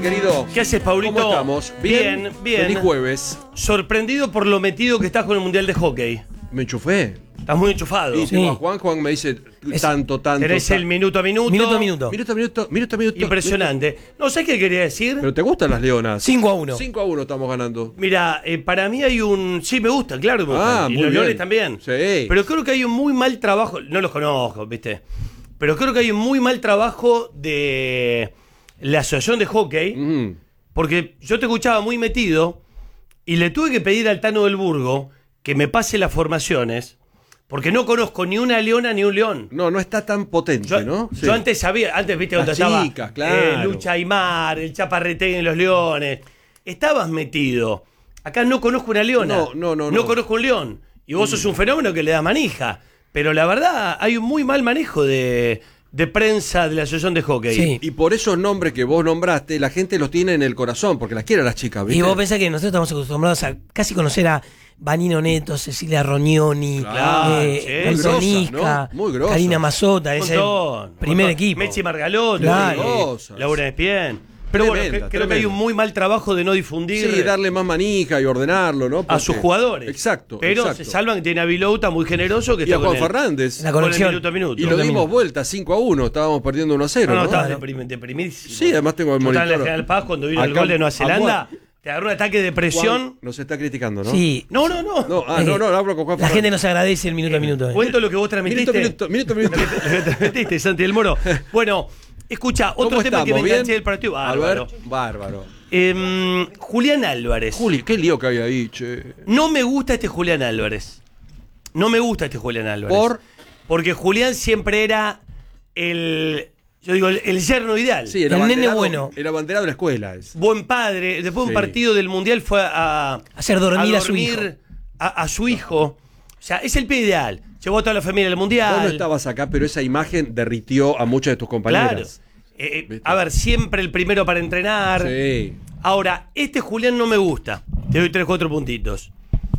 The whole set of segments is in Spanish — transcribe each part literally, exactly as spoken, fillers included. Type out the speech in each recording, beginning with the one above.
Querido, ¿qué haces, Paulito? ¿Cómo estamos? ¿Bien? Bien, bien. Feliz jueves. Sorprendido por lo metido que estás con el Mundial de Hockey. Me enchufé. Estás muy enchufado. Y Sí. tengo a Juan, Juan me dice Es- tanto, tanto. Tenés ta- el minuto a minuto. Minuto a minuto. Minuto a minuto, minuto a minuto. Impresionante. No sé qué quería decir. ¿Pero te gustan las leonas? cinco a uno. cinco a uno estamos ganando. Mira, eh, para mí hay un... Sí, me gusta, claro. Me Ah, gustan. Y muy los bien. leones también. Sí. Pero creo que hay un muy mal trabajo. No los conozco, ¿viste? Pero creo que hay un muy mal trabajo de la asociación de hockey. Mm. Porque yo te escuchaba muy metido y le tuve que pedir al Tano del Burgo que me pase las formaciones porque no conozco ni una leona ni un león. No, no está tan potente, Yo, ¿no? Sí. yo antes sabía, antes viste cuando Las estaba chicas, claro. eh, Lucha Aymar, el Chaparrete en los leones. Estabas metido. Acá no conozco una leona. No, no, no, No no. conozco un león. Y vos sos un fenómeno que le da manija. Pero la verdad, hay un muy mal manejo de, de prensa de la asociación de hockey. Sí. Y por esos nombres que vos nombraste, la gente los tiene en el corazón, porque las quiere a las chicas, ¿viste? Y vos pensás que nosotros estamos acostumbrados a casi conocer a Vanino Neto, Cecilia Rognoni, Claro, eh, sí. Gonzalo Muy grosas, Nisca, ¿no? Muy grosas. Karina Mazota, Un ese montón, primer montón. equipo. Mechi Margalotto, Claro. eh, Grosas. Laura Espien. Pero bueno, Tremenda, cre- creo que hay tremenda. un muy mal trabajo de no difundir Sí, darle más manija y ordenarlo, ¿no? a Porque- sus jugadores. Exacto. Pero exacto. se salvan que tiene a Vilouta muy generoso que Y a está Juan con el- Fernández. La con el conexión. minuto a minuto. Y lo dimos vuelta cinco a uno, estábamos perdiendo uno a cero, No, no, ¿no? estabas Claro. deprim- deprimidísimo. Sí, además tengo el Yo estaba en la monitor. General Paz cuando vino el Acá- gol de Nueva a Zelanda. Juan- Te agarró un ataque de depresión. Juan nos está criticando, ¿no? Sí. No, no, no. No, ah, no, no, hablo con Juan La Fernández. gente nos agradece el minuto a minuto. eh. Cuento lo que vos transmitiste. Minuto, minuto, minuto, minuto. Lo que transmitiste, Santi del Moro. Bueno, escucha, otro ¿Cómo tema que me estamos? enganché ¿Bien? del partido. A Bárbaro. ver, bárbaro. Em, Julián Álvarez. Juli, qué lío que hay ahí, che. No me gusta este Julián Álvarez. No me gusta este Julián Álvarez. ¿Por? Porque Julián siempre era el. Yo digo, el, el yerno ideal. Sí, era El nene abanderado- bueno. Era abanderado de la escuela. Es. Buen padre. Después de Sí. un partido del Mundial fue a. Hacer dormir a su dormir hijo. A, a su hijo. O sea, es el pie ideal. Llevó a toda la familia al Mundial. Vos no estabas acá, pero esa imagen derritió a muchas de tus Claro. compañeras. Eh, eh, ¿Viste? a ver, siempre el primero para entrenar. Sí. Ahora, este Julián no me gusta. Te doy tres, cuatro puntitos.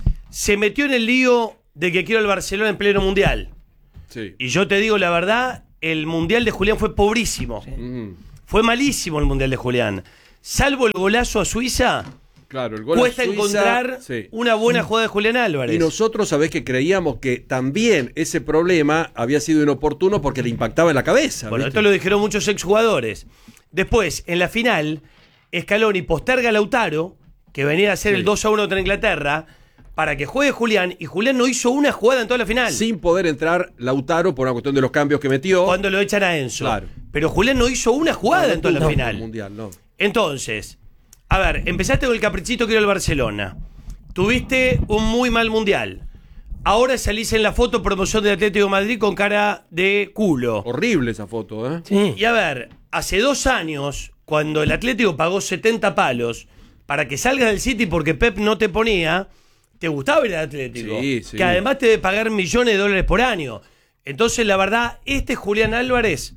Se metió en el lío de que quiero al Barcelona en pleno Mundial. Sí. Y yo te digo la verdad, el Mundial de Julián fue pobrísimo. Mm, Fue malísimo el Mundial de Julián. Salvo el golazo a Suiza, claro, el gol a cuesta Suiza, encontrar sí. una buena jugada de Julián Álvarez. Y nosotros, sabés que creíamos que también ese problema había sido inoportuno porque le impactaba en la cabeza. Bueno, ¿viste? esto lo dijeron muchos exjugadores. Después, en la final, Scaloni posterga a Lautaro, que venía a hacer Sí. el dos a uno contra Inglaterra, para que juegue Julián, y Julián no hizo una jugada en toda la final. Sin poder entrar Lautaro por una cuestión de los cambios que metió. Cuando lo echan a Enzo. Claro. Pero Julián no hizo una jugada No, en toda la no, final. Mundial, no. Entonces, a ver, empezaste con el caprichito que era el Barcelona. Tuviste un muy mal Mundial. Ahora salís en la foto promoción del Atlético de Madrid con cara de culo. Horrible esa foto, ¿eh? Sí. Y a ver, hace dos años, cuando el Atlético pagó setenta palos para que salgas del City porque Pep no te ponía, te gustaba ir al Atlético. Sí, sí. Que además te debe pagar millones de dólares por año. Entonces, la verdad, este Julián Álvarez,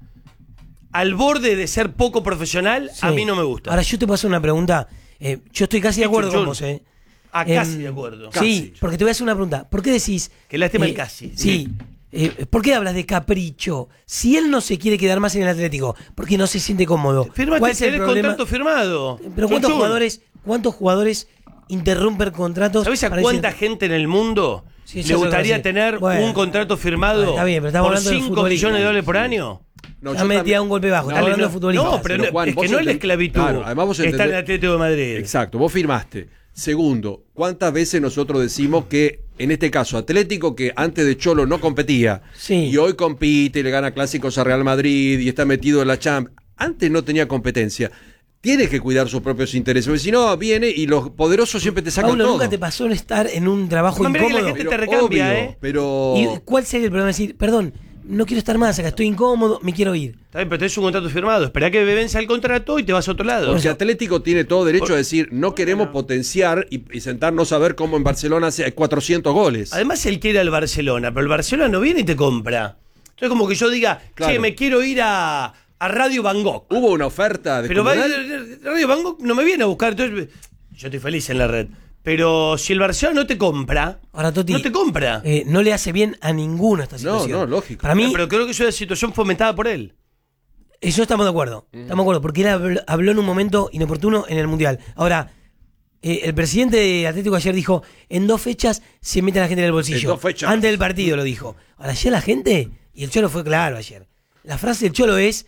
al borde de ser poco profesional, Sí. a mí no me gusta. Ahora yo te paso una pregunta. Eh, yo estoy casi de acuerdo Chun, con chun. vos, ¿eh? Ah, casi Em, de acuerdo. Casi. Sí, porque te voy a hacer una pregunta. ¿Por qué decís? Qué lástima eh, el casi. Sí. Eh, ¿Por qué hablas de capricho? Si él no se quiere quedar más en el Atlético, porque no se siente cómodo. Firmaste, ¿Cuál es el tenés problema? contrato firmado. Pero ¿cuántos Chun, chun. jugadores, cuántos jugadores interrumpen contratos? ¿Sabés a para cuánta decir- gente en el mundo Sí, le eso es lo que gustaría sí. tener Bueno. un contrato firmado Está bien, pero estamos por hablando de cinco futbolistas. millones de dólares por año? No, Ya yo me también- metía un golpe bajo. No, Estamos hablando no, de futbolistas. no, pero, Pero, no- Juan, es vos que no es la entendés- esclavitud. Claro, además vos está en el entendés- Atlético de Madrid. Exacto, vos firmaste. Segundo, ¿cuántas veces nosotros decimos que, en este caso, Atlético, que antes de Cholo no competía, Sí. y hoy compite y le gana clásicos a Real Madrid y está metido en la Champions, antes no tenía competencia, tiene que cuidar sus propios intereses, porque si no, viene y los poderosos siempre te sacan Paulo, todo. ¿nunca te pasó en estar en un trabajo Mamá, mira que la incómodo? gente te recambia, obvio, ¿eh? Pero... ¿Y cuál sería el problema? Decir, perdón, no quiero estar más acá, estoy incómodo, me quiero ir. Está bien, pero tenés un contrato firmado. Esperá que vence el contrato y te vas a otro lado. Porque Atlético tiene todo derecho a decir, no queremos potenciar y, y sentarnos a ver cómo en Barcelona hace cuatrocientos goles. Además, él quiere al Barcelona, pero el Barcelona no viene y te compra. Entonces, como que yo diga, Claro. che, me quiero ir a, a Radio Bangkok. Hubo una oferta de Pero va- Radio Bangkok no me viene a buscar. Entonces, yo estoy feliz en la red. Pero si el Barcelona no te compra, Ahora, Toti, no te compra. eh, no le hace bien a ninguno esta No, situación. no, lógico. Para mí, Pero creo que es una situación fomentada por él. Eso estamos de acuerdo. Mm. Estamos de acuerdo, porque él habló, habló en un momento inoportuno en el Mundial. Ahora, eh, el presidente de Atlético ayer dijo, en dos fechas se mete a la gente en el bolsillo. En dos fechas. Antes del partido lo dijo. Ahora, ayer la gente, y el Cholo fue claro ayer. La frase del Cholo es,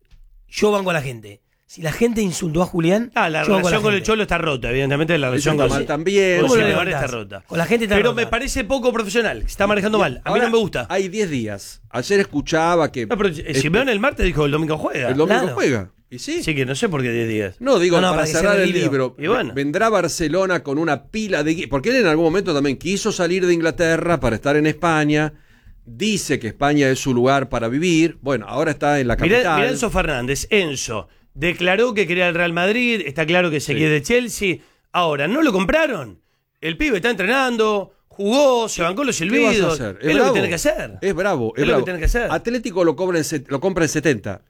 yo banco a la gente. Si la gente insultó a Julián, Ah, la yo banco a relación con el gente. Cholo está rota, evidentemente la relación está con mal también. con ¿Cómo lo Simeone levantás? está rota. Con la gente está Pero rota. me parece poco profesional, se está manejando mal. A mí Ahora, no me gusta. Hay diez días. Ayer escuchaba que No, pero eh, Simeone el martes dijo el domingo juega. el domingo Claro. juega. ¿Y sí? Sí, que no sé por qué diez días. No, digo, No, no, para para que cerrar cierre el el libro, libro. Y bueno. vendrá Barcelona con una pila de... gui- Porque él en algún momento también quiso salir de Inglaterra para estar en España. Dice que España es su lugar para vivir. Bueno, ahora está en la Mirá, capital. mirá Enzo Fernández. Enzo declaró que quería el Real Madrid, está claro que se Sí. quiere de Chelsea. Ahora, ¿no lo compraron? El pibe está entrenando, jugó, se bancó los ¿Qué vas a silbidos. hacer? Es, lo bravo. que tiene que hacer. Es bravo. Es, Es lo que bravo. tiene que hacer. Atlético lo, cobra en set- lo compra en setenta.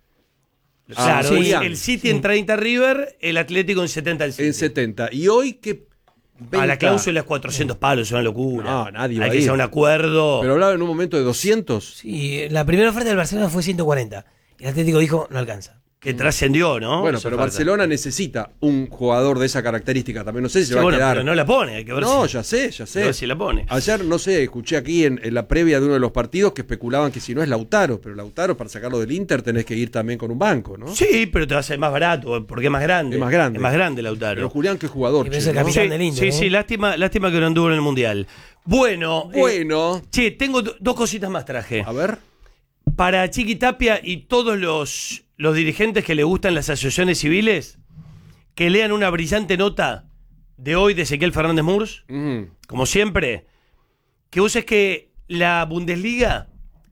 Ah, Claro, sí, el- Julián. el City en treinta River, el Atlético en setenta el City. En setenta. Y hoy que... A la cláusula es cuatrocientos palos, es una locura. No, nadie va Hay a que ir. hacer un acuerdo. Pero hablaba en un momento de doscientos. Sí, la primera oferta del Barcelona fue ciento cuarenta. El Atlético dijo, no alcanza. que trascendió, ¿no? Bueno, Esa pero oferta. Barcelona necesita un jugador de esa característica también. No sé si se Sí, va bueno, a quedar. pero no la pone, hay que ver No, si, ya sé, ya a sé. ver si la pone. Ayer, no sé, escuché aquí en, en la previa de uno de los partidos que especulaban que si no es Lautaro, pero Lautaro para sacarlo del Inter tenés que ir también con un banco, ¿no? Sí, pero te va a ser más barato, porque es más grande. Es más grande. Es más grande Lautaro. Pero Julián, qué jugador. Y ves che, el ¿no? capitán Sí, del Inter, sí, ¿eh? sí, lástima, lástima que no anduvo en el Mundial. Bueno, eh, Bueno, che, tengo do- dos cositas más traje. a ver. Para Chiqui Tapia y todos los, los dirigentes que le gustan las asociaciones civiles, que lean una brillante nota de hoy de Ezequiel Fernández Murs, Mm, como siempre, que vos es que la Bundesliga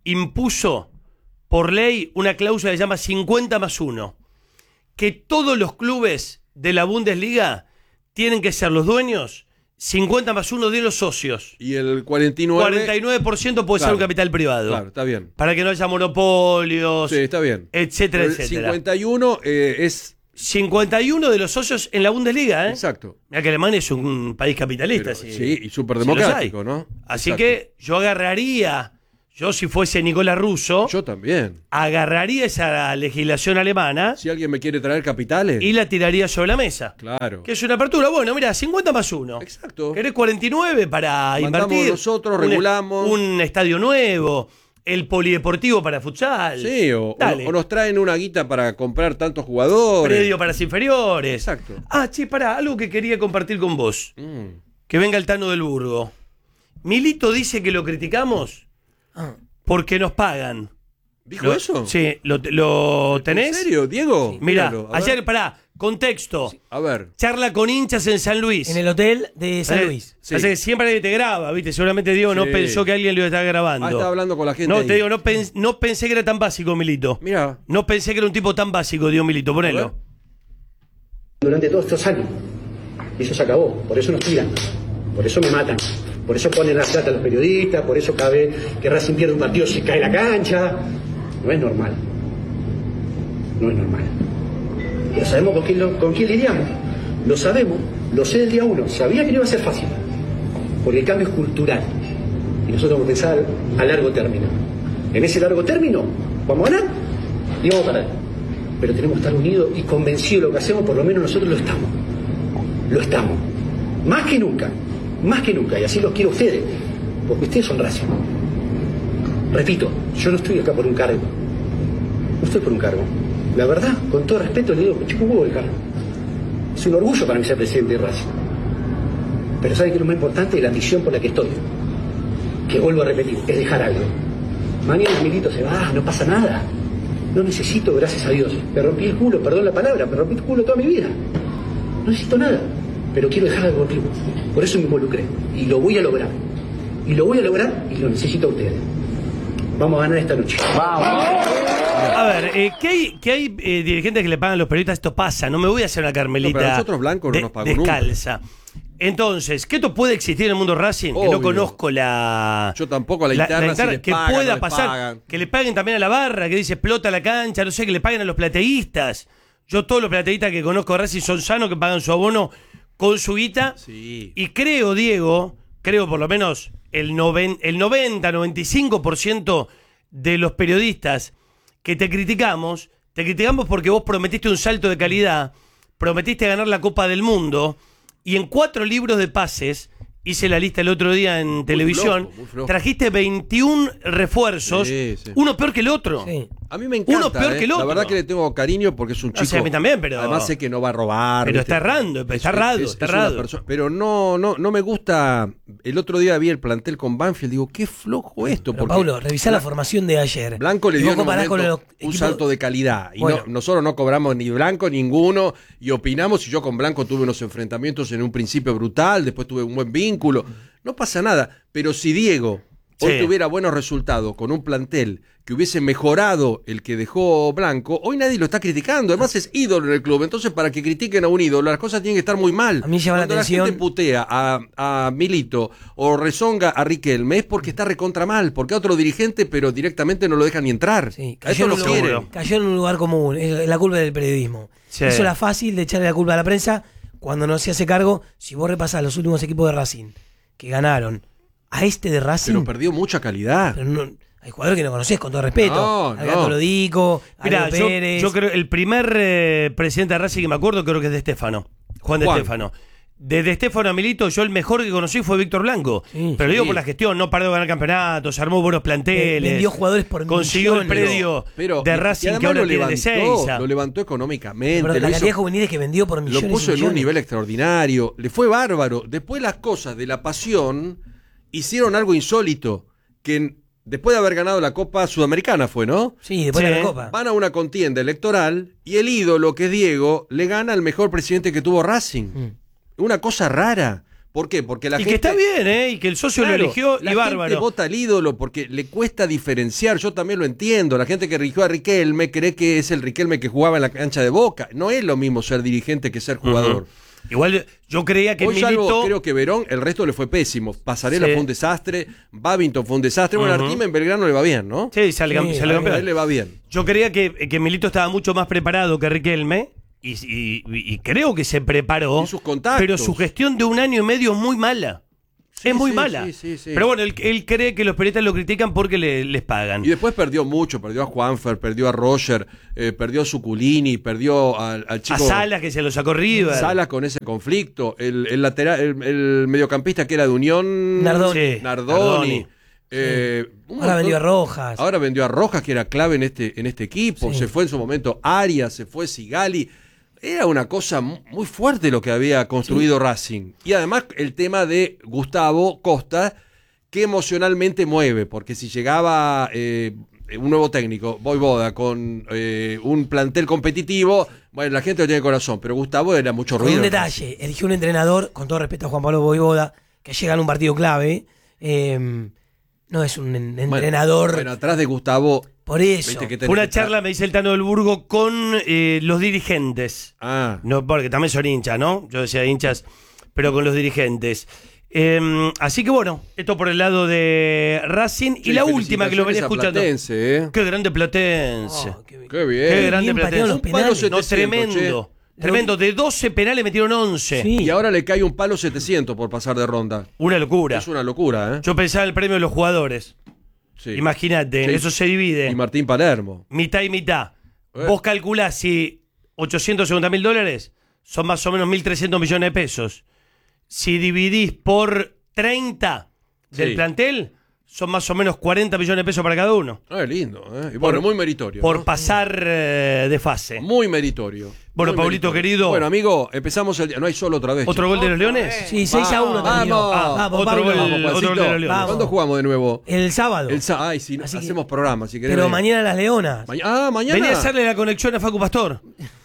impuso por ley una cláusula que se llama cincuenta más uno, que todos los clubes de la Bundesliga tienen que ser los dueños cincuenta más uno de los socios. Y el cuarenta y nueve. cuarenta y nueve por ciento puede Claro, ser un capital privado. Claro, está bien. Para que no haya monopolios, Sí, está bien. etcétera, Pero el etcétera. cincuenta y uno eh, es. cincuenta y uno de los socios en la Bundesliga, ¿eh? Exacto. Mira que Alemania es un país capitalista. Pero, si- sí, y súper si los democrático, hay. ¿no? Así Exacto. que yo agarraría, yo si fuese Nicolás Russo, Yo también. agarraría esa legislación alemana Si alguien me quiere traer capitales. y la tiraría sobre la mesa. Claro. Que es una apertura. Bueno, mira, cincuenta más uno. Exacto. ¿Querés cuarenta y nueve para Mandamos invertir? nosotros, Un- regulamos. Un estadio nuevo, el polideportivo para futsal. Sí, o, o- Dale. o nos traen una guita para comprar tantos jugadores. Predio para las inferiores. Exacto. Ah, che, pará, algo que quería compartir con vos. Mm. Que venga el Tano del Burgo. Milito dice que lo criticamos Ah, porque nos pagan. ¿Dijo Lo- eso? Sí, ¿lo, lo tenés? ¿En serio, Diego? Mira, Míralo, a ver. ayer, pará, contexto. A ver. Charla con hinchas en San Luis. en el hotel de San Eh, Luis. Sí. Así que siempre alguien te graba, ¿viste? Seguramente Diego no Sí. pensó que alguien lo iba a estar grabando. Ah, estaba hablando con la gente No, ahí. te digo, no, pens- no pensé que era tan básico, Milito. Mira. No pensé que era un tipo tan básico, Diego Milito, A ver. ponelo. Durante todos estos años. Y eso se acabó. Por eso nos tiran. Por eso me matan. Por eso ponen la plata a los periodistas. Por eso cada vez que Racing pierde un partido se cae la cancha. No es normal. No es normal. Pero sabemos con quién, lo- con quién lidiamos. Lo sabemos. Lo sé del día uno. Sabía que no iba a ser fácil. Porque el cambio es cultural. Y nosotros vamos a pensar a largo término. En ese largo término, vamos a ganar y vamos a perder. Pero tenemos que estar unidos y convencidos de lo que hacemos, por lo menos nosotros lo estamos. Lo estamos. Más que nunca. Más que nunca. Y así los quiero a ustedes. Porque ustedes son Racing. Repito, yo no estoy acá por un cargo. No estoy por un cargo. La verdad, con todo respeto, le digo, me chupo un huevo el cargo. Es un orgullo para mí ser presidente de Racing. Pero ¿saben qué es lo más importante? La misión por la que estoy. Que vuelvo a repetir, es dejar algo. Mañana el Milito se va, no pasa nada. No necesito, gracias a Dios. Me rompí el culo, perdón la palabra, me rompí el culo toda mi vida. No necesito nada, pero quiero dejar algo contigo. Por eso me involucré. Y lo voy a lograr. Y lo voy a lograr y lo necesito a ustedes. Vamos a ganar esta noche. A ver, eh, ¿qué hay, qué hay eh, dirigentes que le pagan a los periodistas? Esto pasa, no me voy a hacer una carmelita No, pero a nosotros blancos no de- nos pagó nunca. descalza. Entonces, ¿qué esto puede existir en el mundo Racing? Que no Obvio. conozco la... Yo tampoco a la interna, si les que pagan, pueda no les pasar, pagan. que le paguen también a la barra, que dice explota la cancha, no sé, que le paguen a los plateístas. Yo todos los plateístas que conozco de Racing son sanos, que pagan su abono con su guita. Sí. Y creo, Diego, creo por lo menos el, noven, el noventa, noventa y cinco por ciento de los periodistas que te criticamos, te criticamos porque vos prometiste un salto de calidad, prometiste ganar la Copa del Mundo, y en cuatro libros de pases, hice la lista el otro día en Muy televisión, flojo, muy flojo. trajiste veintiún refuerzos, Sí, sí. uno peor que el otro. Sí. A mí me encanta. Uno peor eh. que el otro. La verdad que le tengo cariño porque es un chico. O sea, a mí también, pero- Además sé que no va a robar. Pero ¿viste? está errando, está Es- errado, es- está es una errado. persona- Pero no, no, no me gusta. El otro día vi el plantel con Banfield. Digo, qué flojo esto. Pero porque Paulo, revisá la formación de ayer. Blanco le Y dio vos en un, comparás momento con los un equipos- salto de calidad. Y Bueno. no, nosotros no cobramos ni Blanco ninguno. Y opinamos. Y yo con Blanco tuve unos enfrentamientos en un principio brutal. Después tuve un buen vínculo. No pasa nada. Pero si Diego hoy Sí. tuviera buenos resultados con un plantel que hubiese mejorado el que dejó Blanco, hoy nadie lo está criticando. Además es ídolo en el club. Entonces, para que critiquen a un ídolo, las cosas tienen que estar muy mal. A mí llama la Cuando atención- gente putea a, a Milito o rezonga a Riquelme es porque está recontra mal, porque a otro dirigente, pero directamente no lo dejan ni entrar. Sí, a esto en lo un quieren. lugar, cayó en un lugar común, es la culpa del periodismo. Sí. Eso era fácil de echarle la culpa a la prensa cuando no se hace cargo. Si vos repasás los últimos equipos de Racing que ganaron, a este de Racing, Pero perdió mucha calidad. pero no- hay jugadores que no conocés, con todo respeto. No, Al no. Gato Lodico, Mirá, Aldo yo, Pérez. yo creo el primer eh, presidente de Racing que me acuerdo creo que es de Estefano, Juan de Juan. Estefano. Desde Estefano a Milito, yo el mejor que conocí fue Víctor Blanco. Sí. Pero digo Sí. por la gestión, no paró de ganar campeonatos, armó buenos planteles. Vendió jugadores por consiguió el millones. predio Pero, de y- y Racing que además ahora lo tiene de levantó, Seiza. lo levantó económicamente. Pero lo la hizo- cantidad de juveniles que vendió por millones Lo puso y en un millones. nivel extraordinario, le fue bárbaro. Después las cosas de la pasión hicieron algo insólito, que en- después de haber ganado la Copa Sudamericana fue, ¿no? Sí, después de Sí. la Copa. Van a una contienda electoral y el ídolo, que es Diego, le gana al mejor presidente que tuvo Racing. Mm. Una cosa rara. ¿Por qué? Porque la Y gente... que está bien, ¿eh? Y que el socio Claro, lo eligió la y gente bárbaro. vota al ídolo porque le cuesta diferenciar. Yo también lo entiendo. La gente que eligió a Riquelme cree que es el Riquelme que jugaba en la cancha de Boca. No es lo mismo ser dirigente que ser jugador. Ujú. Igual yo creía que Hoy Milito... salvo, creo que Verón, el resto le fue pésimo. Pasarela Sí. fue un desastre, Babington fue un desastre. Bueno, Ujú. Artima en Belgrano le va bien, ¿no? Sí, sale, Sí, campe- sale a campeón. A él le va bien. Yo creía que, que Milito estaba mucho más preparado que Riquelme y, y- y creo que se preparó. Y sus contactos. Pero su gestión de un año y medio es muy mala. Sí, es muy sí, mala. sí, sí, sí. Pero bueno, él, él cree que los periodistas lo critican porque le- les pagan. Y después perdió mucho, perdió a Juanfer, perdió a Roger, eh, perdió a Suculini, perdió al, al chico A Salas que se lo sacó River. Salas con ese conflicto, el, el lateral, el, el mediocampista que era de Unión, Nardoni. Sí, Nardoni. Nardoni. Eh, un Ahora montón- vendió a Rojas. Ahora vendió a Rojas, que era clave en este, en este equipo. Sí. Se fue en su momento Arias, se fue Sigali. Era una cosa mu- muy fuerte lo que había construido Racing. Y además el tema de Gustavo Costa, que emocionalmente mueve, porque si llegaba eh, un nuevo técnico, Voivoda, con eh, un plantel competitivo, bueno, la gente no tiene corazón, pero Gustavo era mucho Con ruido. un detalle, eligió un entrenador, con todo respeto a Juan Pablo Voivoda, que llega en un partido clave. eh, no es un en- Bueno, entrenador. Bueno, atrás de Gustavo. por eso. viste que tenés Fue una que estar- charla, me dice el Tano del Burgo, con eh, los dirigentes. Ah, No, porque también son hinchas, ¿no? Yo decía hinchas, pero con los dirigentes. Eh, así que bueno, esto por el lado de Racing. che, y la última que lo venía felicitaciones a escuchando. Platense, ¿eh? Qué grande Platense. Oh, qué, Qué bien. Qué grande bien patearon los Platense. Un palo penales. No, setecientos, tremendo. che. Tremendo. De doce penales metieron once. Sí. Y ahora le cae un palo setecientos por pasar de ronda. Una locura. Es una locura, ¿eh? Yo pensaba en el premio de los jugadores. Sí. Imagínate, Sí. eso se divide. Y Martín Palermo. Mitad y mitad. Eh. Vos calculás si ochocientos cincuenta mil dólares son más o menos mil trescientos millones de pesos. Si dividís por treinta del Sí. plantel, son más o menos cuarenta millones de pesos para cada uno. Ah, lindo, ¿eh? Y bueno, muy meritorio. Por ¿no? pasar eh, de fase. Muy meritorio. Bueno, Muy Pablito, meritorio. querido. Bueno, amigo, empezamos el día. No hay solo otra vez. ¿Otro che. gol de los Leones? Sí, seis a uno Vamos. terminó. Vamos. Vamos, Otro Pablo. gol. Vamos, otro Juancito. gol de los Leones. Vamos. ¿Cuándo jugamos de nuevo? El sábado. El sa- Ay, si no- Así que- hacemos programa, si querés. Pero ven. mañana las Leonas. Maña- Ah, mañana. Venía a hacerle la conexión a Facu Pastor.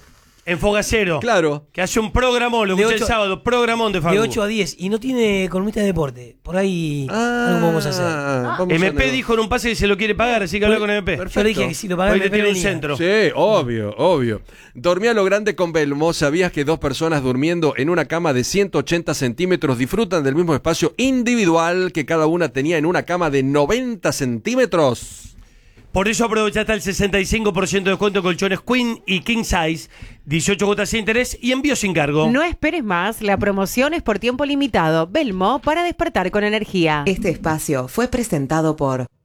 En Fogacero. Claro. Que hace un programón, lo De escuché el ocho- sábado, programón de Facu. De ocho a diez. Y no tiene columnista de deporte. Por ahí Ah, algo vamos a hacer. vamos a M P negociar. dijo en un pase que se lo quiere pagar, así que habla con M P. Perfecto. Yo le dije que si lo pagaba Hoy le M P tiene un venía. centro. Sí, obvio, obvio. Dormí a lo grande con Belmo. ¿Sabías que dos personas durmiendo en una cama de ciento ochenta centímetros disfrutan del mismo espacio individual que cada una tenía en una cama de noventa centímetros? Por eso aprovecha hasta el sesenta y cinco por ciento de descuento en colchones Queen y King Size, dieciocho cuotas sin interés y envío sin cargo. No esperes más, la promoción es por tiempo limitado. Belmo para despertar con energía. Este espacio fue presentado por